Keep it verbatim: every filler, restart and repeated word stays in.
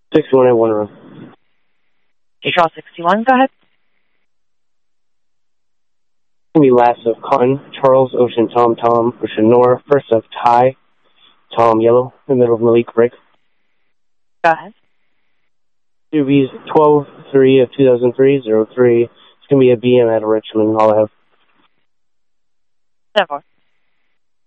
sixty-one at one row. Control sixty-one, go ahead. It's going to be last of Cotton, Charles, Ocean, Tom, Tom, Ocean, Nora, first of Ty, Tom, Yellow, in the middle of Malik, Rick. Go ahead. two B's twelve three of two thousand three, zero three. It's going to be a B M at Richmond, all I have. ten four.